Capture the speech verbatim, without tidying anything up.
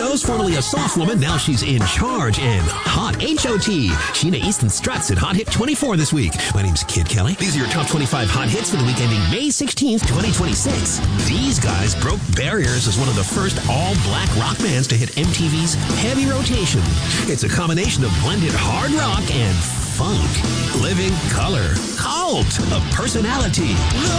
Rose, formerly a soft woman, now she's in charge. And Hot H O T. Sheena Easton struts at Hot Hit twenty-four this week. My name's Kid Kelly. These are your top twenty-five hot hits for the week ending May sixteenth, twenty twenty-six. These guys broke barriers as one of the first all-black rock bands to hit M T V's heavy rotation. It's a combination of blended hard rock and funk. Living Color. Cult of Personality.